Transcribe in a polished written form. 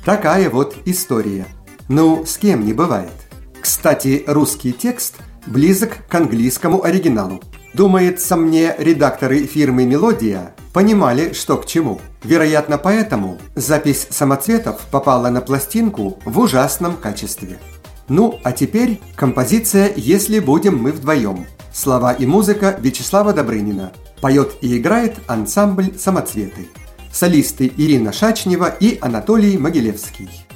Такая вот история. Ну, с кем не бывает. Кстати, русский текст близок к английскому оригиналу. Думается мне, редакторы фирмы «Мелодия» понимали, что к чему. Вероятно, поэтому запись самоцветов попала на пластинку в ужасном качестве. Ну, а теперь композиция «Если будем мы вдвоем». Слова и музыка Вячеслава Добрынина. Поет и играет ансамбль «Самоцветы». Солисты Ирина Шачнева и Анатолий Могилевский.